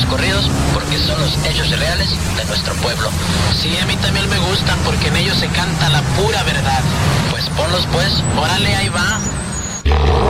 corridos porque son los hechos reales de nuestro pueblo. Sí, a mí también me gustan porque en ellos se canta la pura verdad. Pues ponlos pues, órale, ahí va.